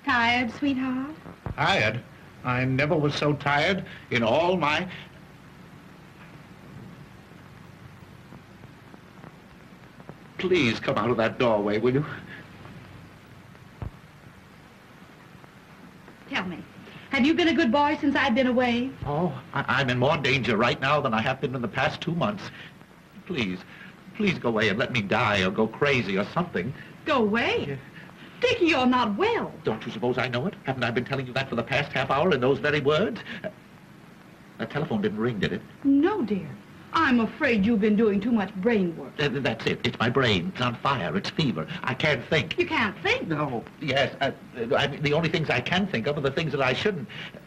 Tired, sweetheart? Tired? I never was so tired in all my... Please come out of that doorway, will you? Tell me, have you been a good boy since I've been away? Oh, I'm in more danger right now than I have been in the past 2 months. Please go away and let me die or go crazy or something. Go away? Dickie, you're not well. Don't you suppose I know it? Haven't I been telling you that for the past half hour in those very words? That telephone didn't ring, did it? No, dear. I'm afraid you've been doing too much brain work. That's it. It's my brain. It's on fire. It's fever. I can't think. You can't think? No. Yes. I mean, the only things I can think of are the things that I shouldn't.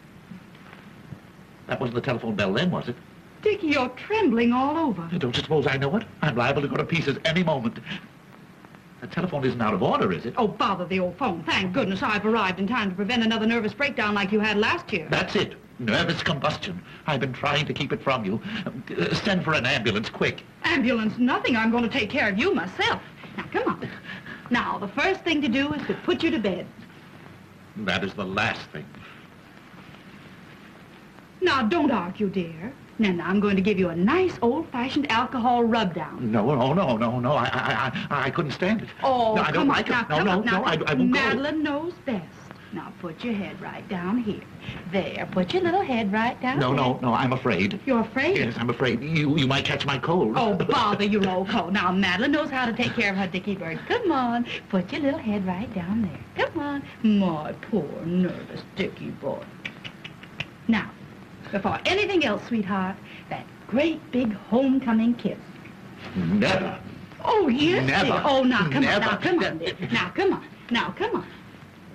That wasn't the telephone bell then, was it? Dickie, you're trembling all over. Don't you suppose I know it? I'm liable to go to pieces any moment. The telephone isn't out of order, is it? Oh, bother the old phone. Thank goodness I've arrived in time to prevent another nervous breakdown like you had last year. That's it. Nervous combustion. I've been trying to keep it from you. Send for an ambulance, quick. Ambulance, nothing. I'm going to take care of you myself. Now, come on. Now, the first thing to do is to put you to bed. That is the last thing. Now, don't argue, dear. Now, I'm going to give you a nice old-fashioned alcohol rub-down. No. I couldn't stand it. Oh, no, I don't like it. Now, No, I won't go. Madeline knows best. Now, put your head right down here. There, put your little head right down there. No, I'm afraid. You're afraid? Yes, I'm afraid. You might catch my cold. Oh, bother your old cold. Now, Madeline knows how to take care of her Dickie bird. Come on, put your little head right down there. Come on. My poor, nervous Dickie boy. Now, before anything else, sweetheart, that great big homecoming kiss. Never. Oh, yes, Never. dear. Oh, now, come Never. on. Now, come on, dear. Now, come on.